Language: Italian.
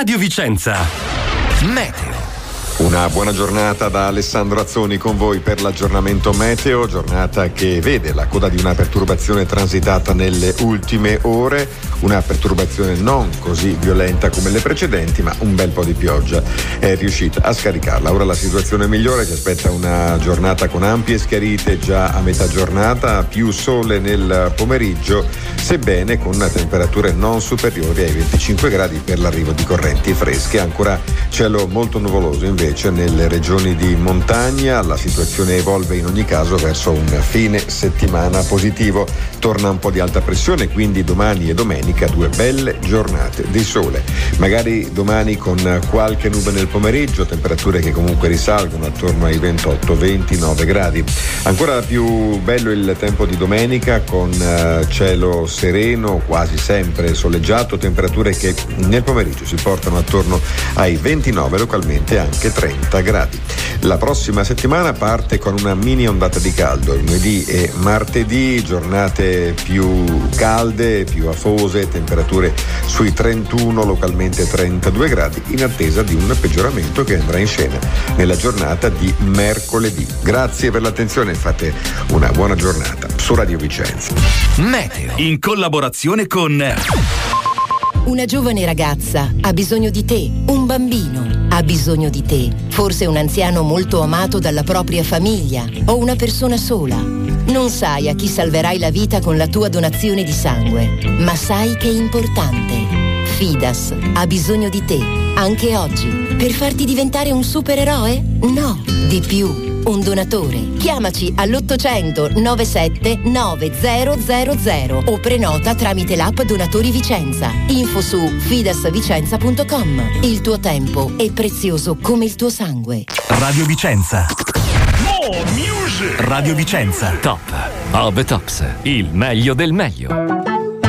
Radio Vicenza. Meteo. Una buona giornata da Alessandro Azzoni con voi per l'aggiornamento meteo, giornata che vede la coda di una perturbazione transitata nelle ultime ore, una perturbazione non così violenta come le precedenti, ma un bel po' di pioggia è riuscita a scaricarla. Ora la situazione migliore, ci aspetta una giornata con ampie schiarite già a metà giornata, più sole nel pomeriggio, sebbene con temperature non superiori ai 25 gradi per l'arrivo di correnti fresche. Ancora cielo molto nuvoloso invece nelle regioni di montagna. La situazione evolve in ogni caso verso un fine settimana positivo. Torna un po' di alta pressione, quindi domani e domenica due belle giornate di sole. Magari domani con qualche nube nel pomeriggio, temperature che comunque risalgono attorno ai 28-29 gradi. Ancora più bello il tempo di domenica con cielo sereno, quasi sempre soleggiato, temperature che nel pomeriggio si portano attorno ai 29, localmente anche 30 gradi. La prossima settimana parte con una mini ondata di caldo, lunedì e martedì, giornate più calde, più afose, temperature sui 31, localmente 32 gradi, in attesa di un peggioramento che andrà in scena nella giornata di mercoledì. Grazie per l'attenzione e fate una buona giornata su Radio Vicenza. Meteo, in collaborazione con... Una giovane ragazza ha bisogno di te, un bambino ha bisogno di te, forse un anziano molto amato dalla propria famiglia o una persona sola. Non sai a chi salverai la vita con la tua donazione di sangue, ma sai che è importante. Fidas ha bisogno di te, anche oggi, per farti diventare un supereroe? No, di più. Un donatore. Chiamaci all'800 97 9000 o prenota tramite l'app Donatori Vicenza. Info su fidasvicenza.com. Il tuo tempo è prezioso come il tuo sangue. Radio Vicenza. Radio Vicenza. Top of the Tops. Il meglio del meglio.